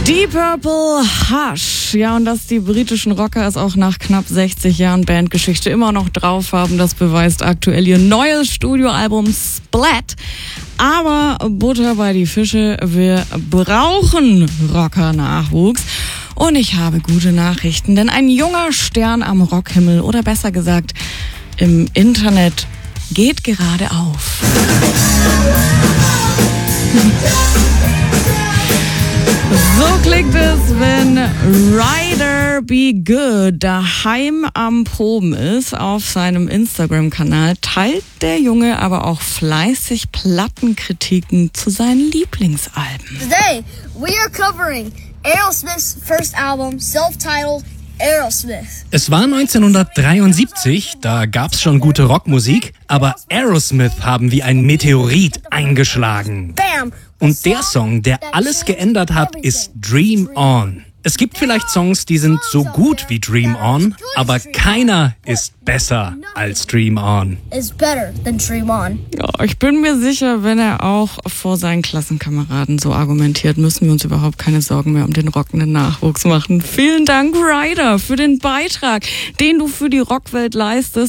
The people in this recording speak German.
Deep Purple, Hush. Ja, und dass die britischen Rocker es auch nach knapp 60 Jahren Bandgeschichte immer noch drauf haben, das beweist aktuell ihr neues Studioalbum Splat. Aber Butter bei die Fische, wir brauchen Rocker-Nachwuchs. Und ich habe gute Nachrichten, denn ein junger Stern am Rockhimmel, oder besser gesagt im Internet, geht gerade auf. So klingt es, wenn Ryder Be Good daheim am Proben ist. Auf seinem Instagram-Kanal teilt der Junge aber auch fleißig Plattenkritiken zu seinen Lieblingsalben. Today, we are covering Aerosmith's first album, self-titled Aerosmith. Es war 1973, da gab's schon gute Rockmusik, aber Aerosmith haben wie ein Meteorit eingeschlagen. Bam! Und der Song, der alles geändert hat, ist Dream On. Es gibt vielleicht Songs, die sind so gut wie Dream On, aber keiner ist besser als Dream On. Is better than Dream On. Ja, ich bin mir sicher, wenn er auch vor seinen Klassenkameraden so argumentiert, müssen wir uns überhaupt keine Sorgen mehr um den rockenden Nachwuchs machen. Vielen Dank, Ryder, für den Beitrag, den du für die Rockwelt leistest.